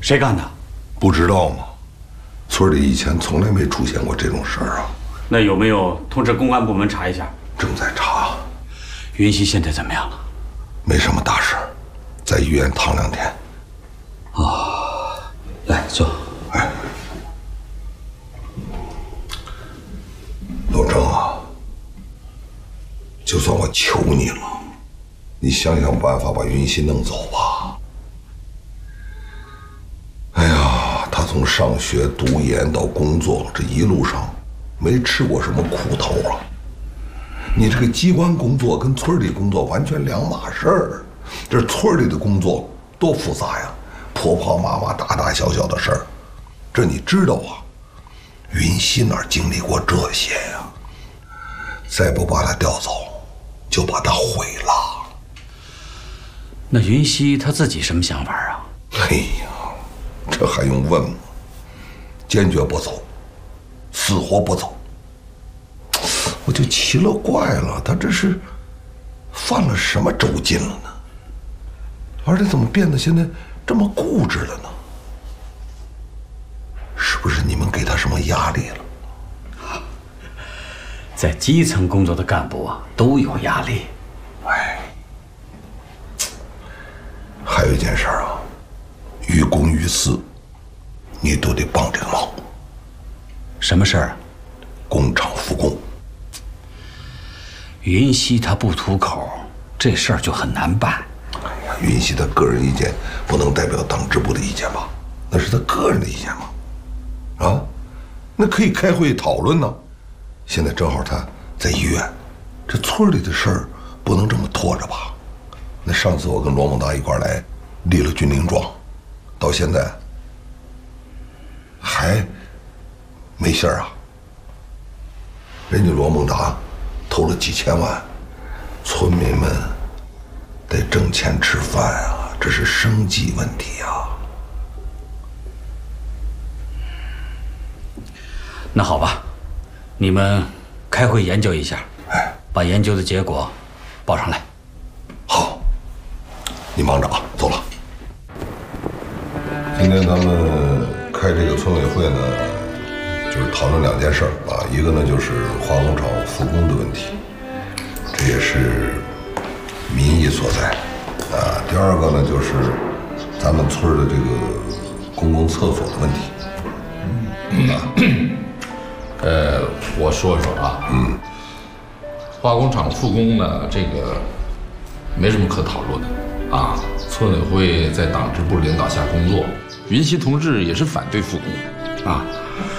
谁干的？ 不知道吗？村里以前从来没出现过这种事儿啊。 那有没有通知公安部门查一下？ 正在查。 云溪现在怎么样了？ 没什么大事，在医院躺2天。 哦，来坐。 哎，老郑啊，就算我求你了，你想想办法把云溪弄走吧。哎呀，他从上学、读研到工作，这一路上没吃过什么苦头啊。你这个机关工作跟村里工作完全两码事儿。这村里的工作多复杂呀，婆婆妈妈大大小小的事儿，这你知道啊？云溪哪儿经历过这些呀？再不把他调走，就把他毁了。 那云溪他自己什么想法啊？ 哎呀，这还用问吗？坚决不走，死活不走。我就奇了怪了，他这是犯了什么周禁了呢？而且怎么变得现在这么固执了呢？是不是你们给他什么压力了？ 在基层工作的干部啊，都有压力。 哎，还有一件事啊，于公于私，你都得帮这个忙。 什么事儿啊？ 工厂复工。 云溪他不吐口，这事儿就很难办。 哎呀，云溪他个人意见不能代表党支部的意见吧？那是他个人的意见嘛。啊，那可以开会讨论呢。现在正好他在医院，这村里的事儿不能这么拖着吧？那上次我跟罗猛达一块来立了军令状，到现在还没信儿啊。人家罗猛达投了几千万，村民们得挣钱吃饭啊，这是生计问题啊。 那好吧，你们开会研究一下，把研究的结果报上来。 好，你忙着啊，走了。今天咱们开这个村委会呢，就是讨论2件事啊，一个呢就是化工厂复工的问题，这也是民意所在啊。第二个呢就是咱们村的这个公共厕所的问题。 我说说啊，化工厂复工呢，这个没什么可讨论的啊。村委会在党支部领导下工作，云溪同志也是反对复工啊。